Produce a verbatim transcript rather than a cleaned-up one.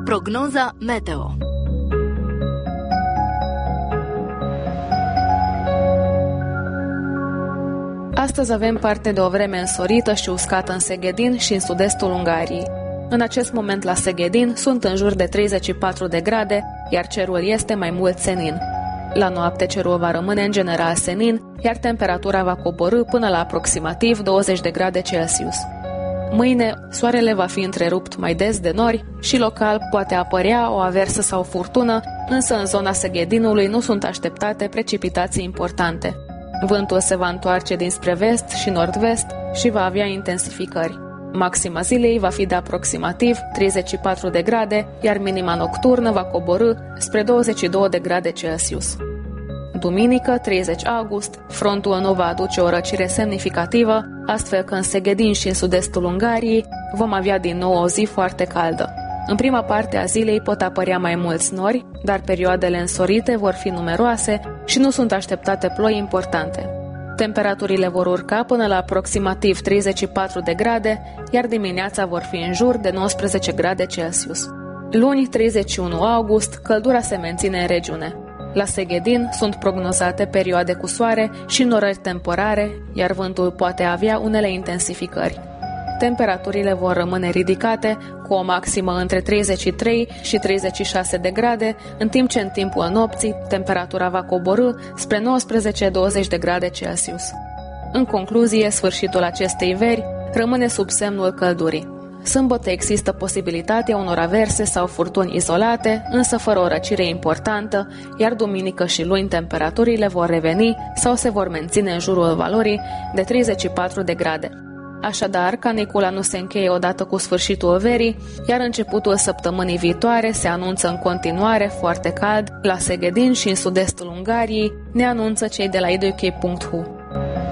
Prognoza meteo. Astăzi avem parte de o vreme însorită și uscată în Seghedin și în sud-estul Ungariei. În acest moment la Seghedin sunt în jur de treizeci și patru de grade, iar cerul este mai mult senin. La noapte cerul va rămâne în general senin, iar temperatura va coborî până la aproximativ douăzeci de grade Celsius. Mâine, soarele va fi întrerupt mai des de nori și local poate apărea o aversă sau furtună, însă în zona Seghedinului nu sunt așteptate precipitații importante. Vântul se va întoarce dinspre vest și nord-vest și va avea intensificări. Maxima zilei va fi de aproximativ treizeci și patru de grade, iar minima nocturnă va coborî spre douăzeci și două de grade Celsius. Duminică, treizeci august, frontul nu va aduce o răcire semnificativă, astfel că în Seghedin și în sud-estul Ungariei vom avea din nou o zi foarte caldă. În prima parte a zilei pot apărea mai mulți nori, dar perioadele însorite vor fi numeroase și nu sunt așteptate ploi importante. Temperaturile vor urca până la aproximativ treizeci și patru de grade, iar dimineața vor fi în jur de nouăsprezece grade Celsius. Luni, treizeci și unu august, căldura se menține în regiune. La Seghedin sunt prognozate perioade cu soare și norări temporare, iar vântul poate avea unele intensificări. Temperaturile vor rămâne ridicate, cu o maximă între treizeci și trei și treizeci și șase de grade, în timp ce în timpul nopții temperatura va coborî spre nouăsprezece douăzeci de grade Celsius. În concluzie, sfârșitul acestei veri rămâne sub semnul căldurii. Sâmbătă există posibilitatea unor averse sau furtuni izolate, însă fără o răcire importantă, iar duminică și luni temperaturile vor reveni sau se vor menține în jurul valorii de treizeci și patru de grade. Așadar, canicula nu se încheie odată cu sfârșitul verii, iar începutul săptămânii viitoare se anunță în continuare foarte cald la Seghedin și în sud-estul Ungariei, ne anunță cei de la idk punct hu.